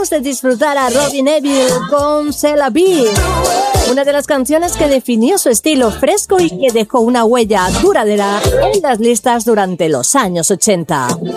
Acabamos de disfrutar a Robbie Neville con C'est la vie, una de las canciones que definió su estilo fresco y que dejó una huella duradera en las listas durante los años 80.